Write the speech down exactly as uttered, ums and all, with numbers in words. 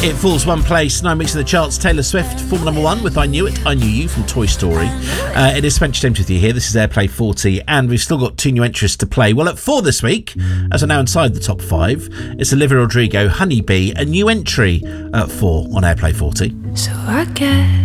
It falls one place, nine weeks in the charts. Taylor Swift, former number one with I Knew It, I Knew You from Toy Story. Uh, it is Spencer James with you here. This is Airplay forty, and we've still got two new entries to play. Well, at four this week, as we're now inside the top five, it's Olivia Rodrigo, Honeybee, a new entry at four on Airplay forty. So I guess